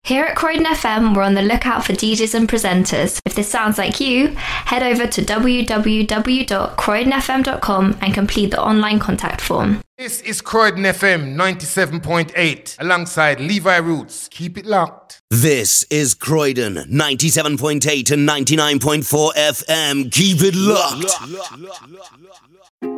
Here at Croydon FM, we're on the lookout for DJs and presenters. If this sounds like you, head over to www.croydonfm.com and complete the online contact form. This is Croydon FM 97.8 alongside Levi Roots. Keep it locked. This is Croydon 97.8 and 99.4 FM. Keep it locked.